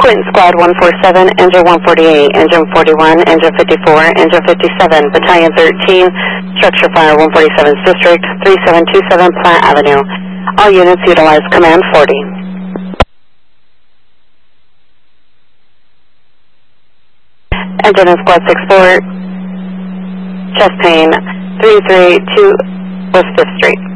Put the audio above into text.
Quentin Squad 147, Engine 148, Engine 41, Engine 54, Engine 57, Battalion 13, Structure Fire 147th District, 3727 Platte Avenue. All units utilize Command 40. Engine in Squad 64, chest pain 332 West 5th Street.